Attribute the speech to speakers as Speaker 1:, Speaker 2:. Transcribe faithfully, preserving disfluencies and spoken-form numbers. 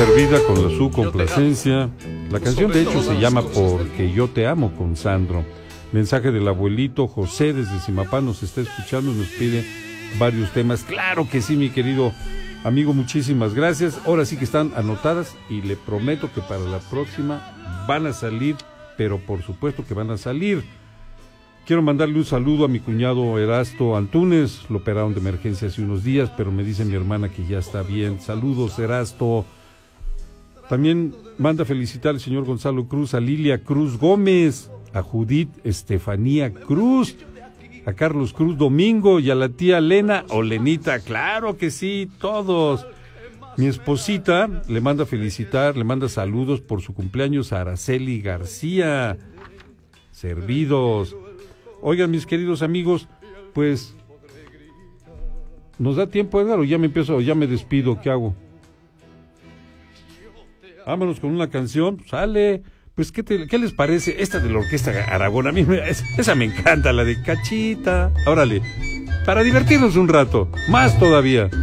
Speaker 1: servida con la su complacencia. La canción de hecho se llama Porque yo te amo con Sandro. Mensaje del abuelito José desde Zimapán, nos está escuchando y nos pide varios temas. Claro que sí, mi querido amigo, muchísimas gracias. Ahora sí que están anotadas y le prometo que para la próxima van a salir, pero por supuesto que van a salir. Quiero mandarle un saludo a mi cuñado Erasto Antunes, lo operaron de emergencia hace unos días, pero me dice mi hermana que ya está bien. Saludos, Erasto. También manda felicitar al señor Gonzalo Cruz, a Lilia Cruz Gómez, a Judith Estefanía Cruz, a Carlos Cruz Domingo y a la tía Lena Olenita. Claro que sí, todos. Mi esposita le manda felicitar, le manda saludos por su cumpleaños a Araceli García. Servidos. Oigan, mis queridos amigos, pues, ¿nos da tiempo, Edgar, o ya me empiezo, o ya me despido? ¿Qué hago? Vámonos con una canción, sale. Pues, ¿qué, te, ¿qué les parece? Esta de la Orquesta Aragón, a mí me, esa me encanta, la de Cachita. Órale, para divertirnos un rato, más todavía.